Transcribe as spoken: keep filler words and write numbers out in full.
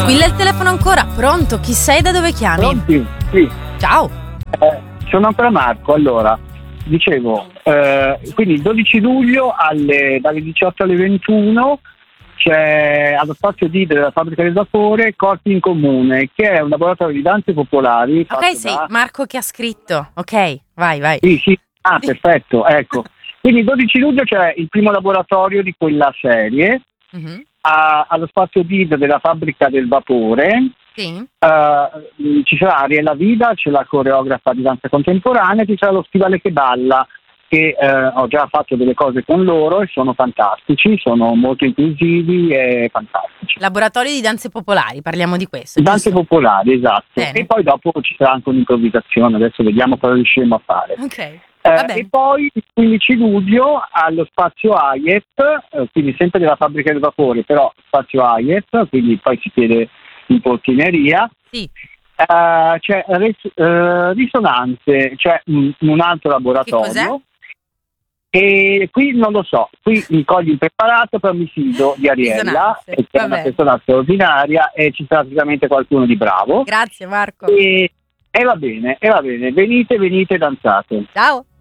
Squilla il telefono ancora. Pronto? Chi sei? Da dove chiami? Pronti? Sì. Ciao. Eh, sono ancora Marco. Allora, dicevo, eh, quindi il dodici luglio alle, dalle diciotto alle ventuno c'è allo spazio D della fabbrica del vapore Corpi in Comune, che è un laboratorio di danze popolari. Ok, sei da... Marco che ha scritto. Ok, vai, vai. Sì, sì. Ah, perfetto, ecco. Quindi il dodici luglio c'è il primo laboratorio di quella serie. Mm-hmm. A, allo spazio D della fabbrica del vapore. Sì. Uh, ci sarà Ariella Vida, c'è la coreografa di danza contemporanea, ci sarà lo Stivale che balla, che uh, ho già fatto delle cose con loro e sono fantastici, sono molto inclusivi e fantastici. Laboratorio di danze popolari, parliamo di questo. Danze giusto? popolari, esatto. Bene. E poi dopo ci sarà anche un'improvvisazione, adesso vediamo cosa riusciremo a fare. Ok. Eh, e poi il quindici luglio allo spazio Hayet, eh, quindi sempre della fabbrica del vapore, però spazio Hayet, quindi poi si chiede in portineria. Sì. Uh, c'è res- uh, risonanze, c'è un, un altro laboratorio. E qui non lo so, qui mi cogli impreparato, però mi fido di Ariella, che è Vabbè. una persona straordinaria e ci sarà sicuramente qualcuno di bravo. Grazie Marco. E, e va bene, e va bene, venite, venite, danzate. Ciao.